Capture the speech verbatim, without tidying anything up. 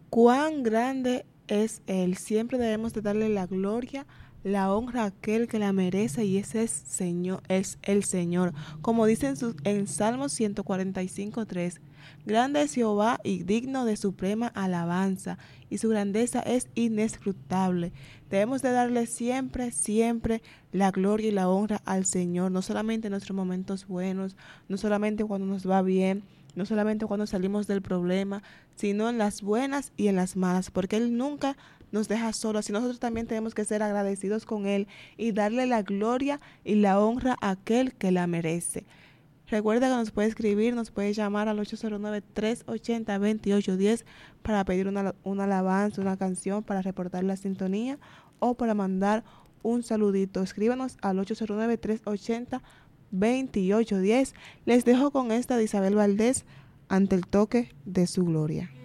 Cuán grande es Él. Siempre debemos de darle la gloria, la honra a aquel que la merece y ese es, Señor, es el Señor. Como dice en, su, en Salmos ciento cuarenta y cinco, tres, grande es Jehová y digno de suprema alabanza, y su grandeza es inescrutable. Debemos de darle siempre, siempre la gloria y la honra al Señor, no solamente en nuestros momentos buenos, no solamente cuando nos va bien, no solamente cuando salimos del problema, sino en las buenas y en las malas, porque Él nunca nos deja solos y nosotros también tenemos que ser agradecidos con Él y darle la gloria y la honra a aquel que la merece. Recuerda que nos puede escribir, nos puede llamar al ocho cero nueve, tres ocho cero, dos ocho uno cero para pedir una, una alabanza, una canción, para reportar la sintonía o para mandar un saludito. Escríbanos al ocho cero nueve, tres ocho cero, dos ocho uno cero. Les dejo con esta de Isabel Valdés, ante el toque de su gloria.